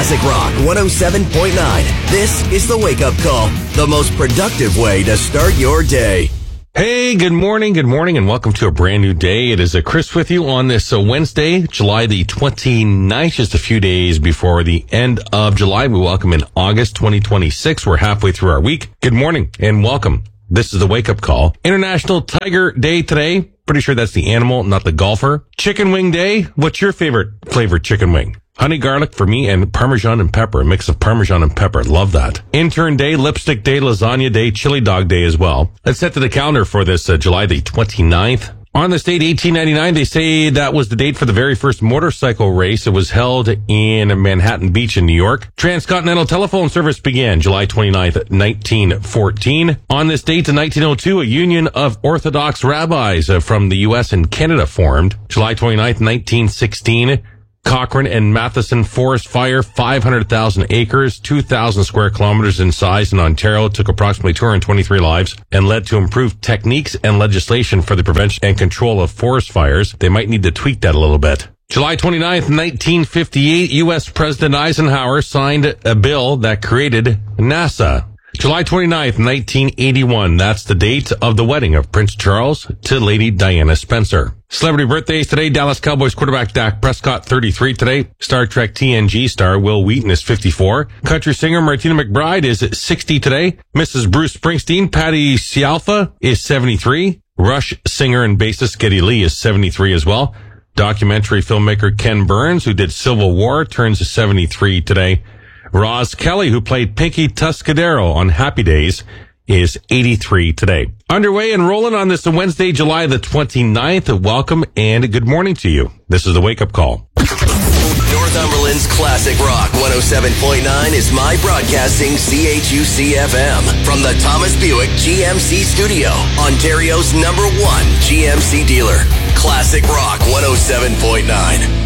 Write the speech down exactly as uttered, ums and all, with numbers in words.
Classic Rock one oh seven point nine. This is the Wake Up Call, the most productive way to start your day. Hey, good morning, good morning, and welcome to a brand new day. It is a Chris with you on this uh, Wednesday, July the twenty-ninth, just a few days before the end of July. We welcome in August twenty twenty-six. We're halfway through our week. Good morning and welcome. This is the Wake Up Call. International Tiger Day today. Pretty sure that's the animal, not the golfer. Chicken Wing Day. What's your favorite flavored chicken wing? Honey garlic for me and Parmesan and pepper. A mix of Parmesan and pepper. Love that. Intern Day, Lipstick Day, Lasagna Day, Chili Dog Day as well. Let's set to the calendar for this uh, July the twenty-ninth. On this date, eighteen ninety-nine, they say that was the date for the very first motorcycle race. It was held in Manhattan Beach in New York. Transcontinental telephone service began July twenty-ninth, nineteen fourteen. On this date in nineteen oh two, a union of Orthodox rabbis from the U S and Canada formed. July twenty-ninth, nineteen sixteen. Cochrane and Matheson forest fire, five hundred thousand acres, two thousand square kilometers in size in Ontario, took approximately two hundred twenty-three lives and led to improved techniques and legislation for the prevention and control of forest fires. They might need to tweak that a little bit. July twenty-ninth, nineteen fifty-eight, U S President Eisenhower signed a bill that created NASA. July twenty-ninth, nineteen eighty-one, that's the date of the wedding of Prince Charles to Lady Diana Spencer. Celebrity birthdays today, Dallas Cowboys quarterback Dak Prescott, thirty-three today. Star Trek T N G star Will Wheaton is fifty-four. Country singer Martina McBride is sixty today. Missus Bruce Springsteen, Patti Scialfa is seventy-three. Rush singer and bassist Geddy Lee is seventy-three as well. Documentary filmmaker Ken Burns, who did Civil War, turns seventy-three today. Roz Kelly, who played Pinky Tuscadero on Happy Days, is eighty-three today. Underway and rolling on this Wednesday, July the twenty-ninth. Welcome and good morning to you. This is the Wake Up Call. Northumberland's Classic Rock one oh seven point nine is My Broadcasting C H U C F M from the Thomas Buick G M C studio, Ontario's number one G M C dealer. Classic Rock one oh seven point nine.